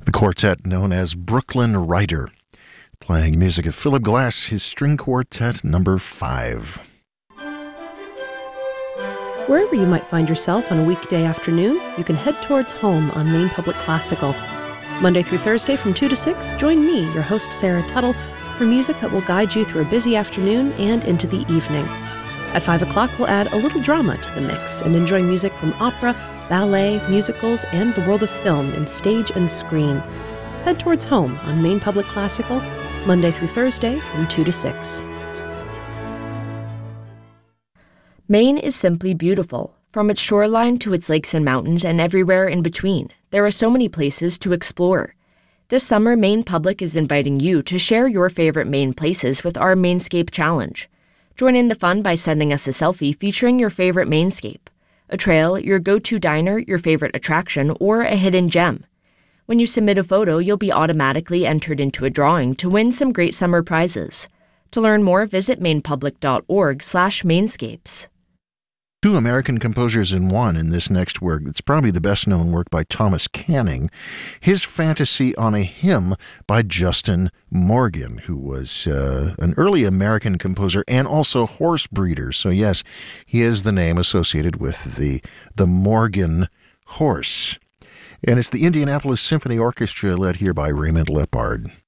The quartet known as Brooklyn Rider, playing music of Philip Glass, his string quartet number 5. Wherever you might find yourself on a weekday afternoon, you can head towards home on Maine Public Classical. Monday through Thursday from 2 to 6, join me, your host Sarah Tuttle, for music that will guide you through a busy afternoon and into the evening. At 5 o'clock, we'll add a little drama to the mix and enjoy music from opera, ballet, musicals, and the world of film in stage and screen. Head towards home on Maine Public Classical, Monday through Thursday from 2 to 6. Maine is simply beautiful. From its shoreline to its lakes and mountains and everywhere in between, there are so many places to explore. This summer, Maine Public is inviting you to share your favorite Maine places with our Mainscape Challenge. Join in the fun by sending us a selfie featuring your favorite Mainscape, a trail, your go-to diner, your favorite attraction, or a hidden gem. When you submit a photo, you'll be automatically entered into a drawing to win some great summer prizes. To learn more, visit mainepublic.org/mainscapes. 2 American composers in one in this next work. It's probably the best-known work by Thomas Canning. His Fantasy on a Hymn by Justin Morgan, who was an early American composer and also horse breeder. So yes, he is the name associated with the Morgan horse. And it's the Indianapolis Symphony Orchestra led here by Raymond Lepard.